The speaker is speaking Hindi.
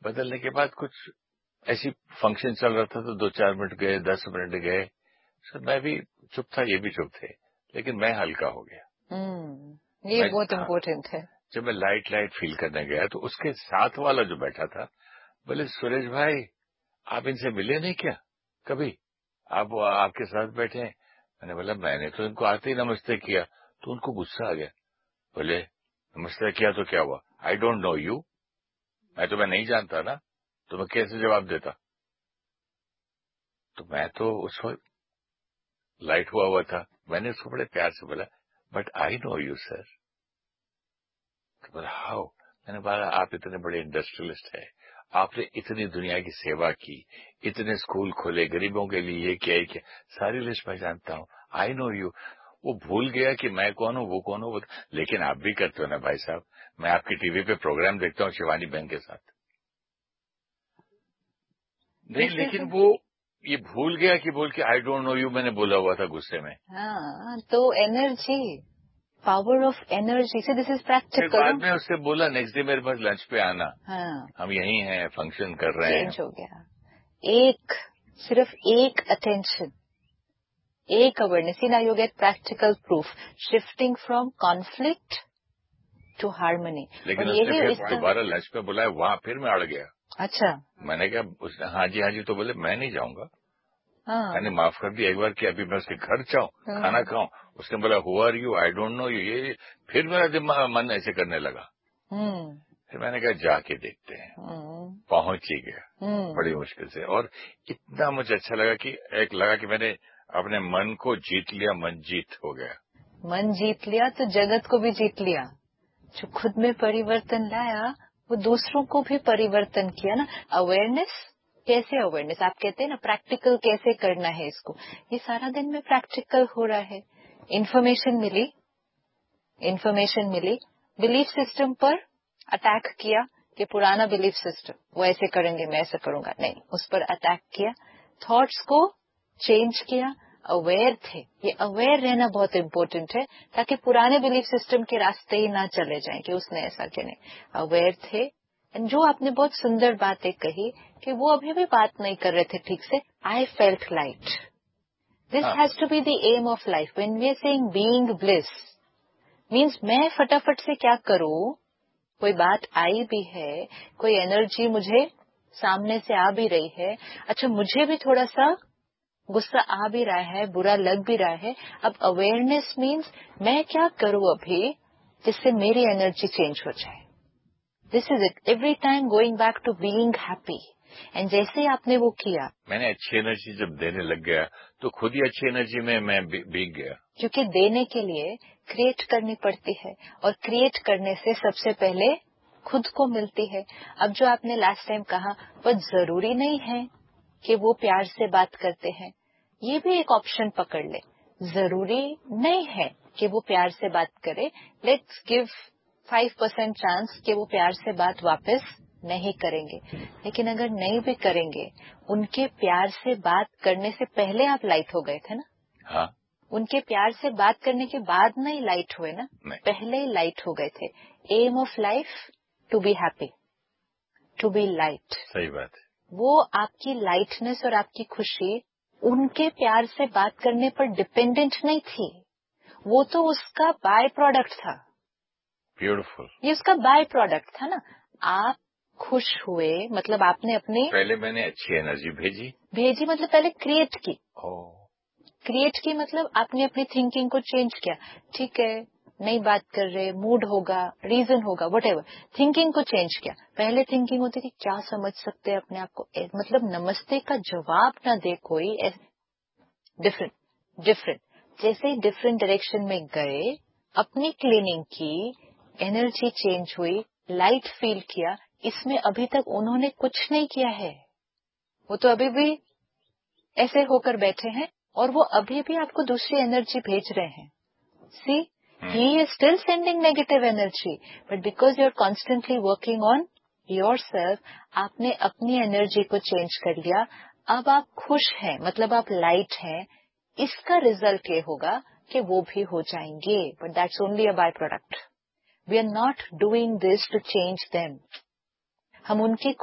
बदलने के बाद कुछ ऐसी फंक्शन चल रहा था तो 2-4 मिनट गए, 10 मिनट गए, सर मैं भी चुप था, ये भी चुप थे, लेकिन मैं हल्का हो गया। ये बहुत इम्पोर्टेंट है। जब मैं लाइट फील करने गया तो उसके साथ वाला जो बैठा था बोले, सुरेश भाई आप इनसे मिले नहीं क्या कभी, आप आपके साथ बैठे हैं। मैंने बोला मैंने तो इनको आते ही नमस्ते किया। तो उनको गुस्सा आ गया, बोले नमस्ते किया तो क्या हुआ, आई डोंट नो यू, मैं तुम्हें नहीं जानता ना, तो मैं कैसे जवाब देता। तो मैं तो उस वक्त लाइट हुआ था, मैंने उसको बड़े प्यार से बोला, but I know you sir. तो बोला हाउ। मैंने बोला आप इतने बड़े इंडस्ट्रियलिस्ट है, आपने इतनी दुनिया की सेवा की, इतने स्कूल खोले, गरीबों के लिए ये किया, सारी लिस्ट मैं जानता हूँ, आई नो यू। वो भूल गया कि मैं कौन हूँ, वो कौन हूँ, लेकिन आप भी करते हो ना भाई साहब, मैं आपकी टीवी पे प्रोग्राम देखता हूँ शिवानी बहन के साथ। नहीं, लेकिन वो ये भूल गया कि बोल के आई डोंट नो यू मैंने बोला हुआ था गुस्से में। हाँ, तो एनर्जी, पावर ऑफ एनर्जी से, दिस इज प्रैक्टिकल। बाद में उससे बोला नेक्स्ट डे मेरे पास लंच पे आना, हाँ, हम यहीं हैं, फंक्शन कर रहे हैं। चेंज हो गया। सिर्फ एक अटेंशन, एक awareness, in you get practical proof, shifting from conflict to harmony. लेकिन उसने फिर दोबारा लंच पे बुलाया, वहां फिर मैं अड़ गया। अच्छा, मैंने कहा, उसने हाँ जी तो बोले मैं नहीं जाऊंगा। हाँ, मैंने माफ कर दिया एक बार कि अभी मैं उसके घर जाऊं, खाना खाऊं। उसने बोला who are you, I don't know you, ये फिर मेरा दिमाग मन ऐसे करने लगा। फिर मैंने कहा जाके देखते हैं, पहुंच ही गया बड़ी मुश्किल से। और इतना मुझे अच्छा लगा कि मैंने अपने मन को जीत लिया, मन जीत हो गया। मन जीत लिया तो जगत को भी जीत लिया। जो खुद में परिवर्तन लाया वो दूसरों को भी परिवर्तन किया ना। अवेयरनेस, कैसे अवेयरनेस, आप कहते हैं ना प्रैक्टिकल कैसे करना है इसको, ये सारा दिन में प्रैक्टिकल हो रहा है। इन्फॉर्मेशन मिली, बिलीफ सिस्टम पर अटैक किया कि पुराना बिलीफ सिस्टम, वो ऐसे करेंगे मैं ऐसे करूंगा, नहीं, उस पर अटैक किया। थॉट्स को चेंज किया, अवेयर थे। ये अवेयर रहना बहुत इम्पोर्टेंट है, ताकि पुराने बिलीफ सिस्टम के रास्ते ही ना चले जाएं कि उसने ऐसा किया, नहीं, अवेयर थे। एंड जो आपने बहुत सुंदर बातें कही कि वो अभी भी बात नहीं कर रहे थे ठीक से, I felt light. This has to be the M of life. When we are saying being bliss means मैं फटाफट से क्या करूं, कोई बात आई भी है, कोई एनर्जी मुझे सामने से आ भी रही है, अच्छा मुझे भी थोड़ा सा गुस्सा आ भी रहा है, बुरा लग भी रहा है, अब अवेयरनेस मीन्स मैं क्या करूं अभी जिससे मेरी एनर्जी चेंज हो जाए। This is it, every time going back to being happy. And जैसे ही आपने वो किया, मैंने अच्छी एनर्जी जब देने लग गया तो खुद ही अच्छी एनर्जी में मैं भीग गया। क्योंकि देने के लिए क्रिएट करनी पड़ती है, और क्रिएट करने से सबसे पहले खुद को मिलती है। अब जो आपने लास्ट टाइम कहा, वो जरूरी नहीं है कि वो प्यार से बात करते हैं, ये भी एक ऑप्शन पकड़ ले। जरूरी नहीं है कि वो प्यार से बात करे, लेट्स गिव 5% चांस कि वो प्यार से बात वापस नहीं करेंगे। लेकिन अगर नहीं भी करेंगे, उनके प्यार से बात करने से पहले आप लाइट हो गए थे ना। हाँ, उनके प्यार से बात करने के बाद नहीं लाइट हुए ना, पहले ही लाइट हो गए थे। M of life to be happy, to be light. सही बात है। वो आपकी लाइटनेस और आपकी खुशी उनके प्यार से बात करने पर डिपेंडेंट नहीं थी, वो तो उसका बाय प्रोडक्ट था। ब्यूटीफुल। ये उसका बाय प्रोडक्ट था ना। आप खुश हुए मतलब आपने अपने, पहले मैंने अच्छी एनर्जी भेजी मतलब पहले क्रिएट की मतलब आपने अपनी थिंकिंग को चेंज किया। ठीक है, नहीं बात कर रहे, मूड होगा, रीजन होगा, व्हाटएवर, थिंकिंग को चेंज किया। पहले थिंकिंग होती थी क्या समझ सकते हैं अपने आप को, मतलब नमस्ते का जवाब ना दे कोई, डिफरेंट। जैसे ही डिफरेंट डायरेक्शन में गए, अपनी क्लीनिंग की, एनर्जी चेंज हुई, लाइट फील किया। इसमें अभी तक उन्होंने कुछ नहीं किया है, वो तो अभी भी ऐसे होकर बैठे हैं, और वो अभी भी आपको दूसरी एनर्जी भेज रहे हैं। सी, he is still sending negative energy, but because you are constantly working on yourself, आपने अपनी एनर्जी को चेंज कर लिया। अब आप खुश हैं, मतलब आप लाइट हैं। इसका रिजल्ट ये होगा कि वो भी हो जाएंगे, but that's only a by product. We are not doing this to change them. हम उनकी